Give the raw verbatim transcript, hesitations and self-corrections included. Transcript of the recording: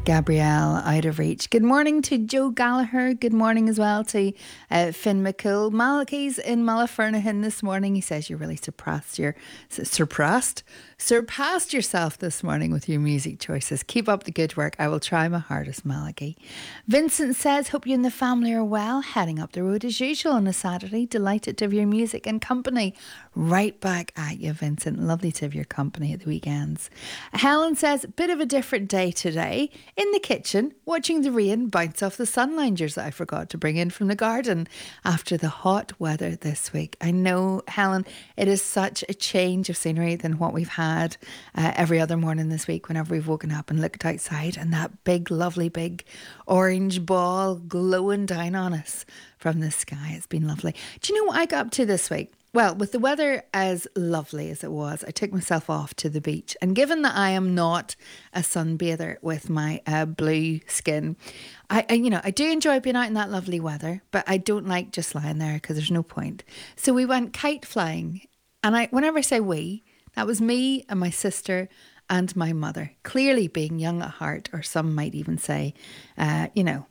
Gabrielle out of reach. Good morning to Joe Gallagher. Good morning as well to uh, Finn McCool. Malachi's in Malafernaghan this morning. He says you're really surpassed your surpassed surpassed yourself this morning with your music choices. Keep up the good work. I will try my hardest, Malachi. Vincent says, hope you and the family are well. Heading up the road as usual on a Saturday. Delighted to have your music and company. Right back at you, Vincent. Lovely to have your company at the weekends. Helen says, bit of a different day today. In the kitchen, watching the rain bounce off the sun loungers that I forgot to bring in from the garden after the hot weather this week. I know, Helen, it is such a change of scenery than what we've had uh, every other morning this week whenever we've woken up and looked outside and that big, lovely, big orange ball glowing down on us from the sky. It's been lovely. Do you know what I got up to this week? Well, with the weather as lovely as it was, I took myself off to the beach. And given that I am not a sunbather with my uh, blue skin, I, I, you know, I do enjoy being out in that lovely weather, but I don't like just lying there because there's no point. So we went kite flying. And I, whenever I say we, that was me and my sister and my mother, clearly being young at heart, or some might even say, uh, you know,